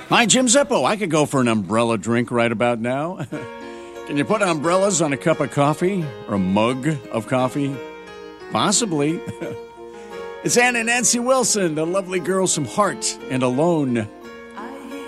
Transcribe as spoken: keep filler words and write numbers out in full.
Hi, Jim Zeppo. I could go for an umbrella drink right about now. Can you put umbrellas on a cup of coffee or a mug of coffee? Possibly. It's Ann and Nancy Wilson, the lovely girls from Heart and Alone.